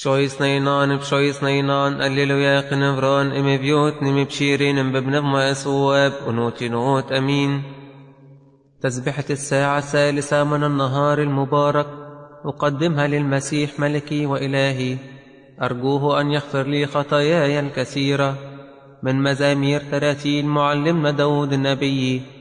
بشويس نينان بشويس نينان الليلويا قنفران ام بيوت نم بشيرين ام ببنظم اسواب ونوتي نوت امين. تسبحة الساعة الثالثة من النهار المبارك أقدمها للمسيح ملكي وإلهي، أرجوه أن يغفر لي خطاياي الكثيرة. من مزامير 30 معلمنا داود النبي.